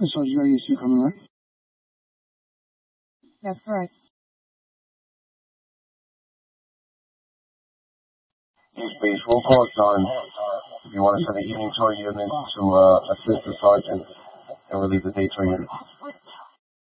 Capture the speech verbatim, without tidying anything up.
Sergeant, are you still coming right? That's correct. East Base, roll call done. If you want to send an evening tour unit to uh, assist the sergeant and relieve the daytime unit.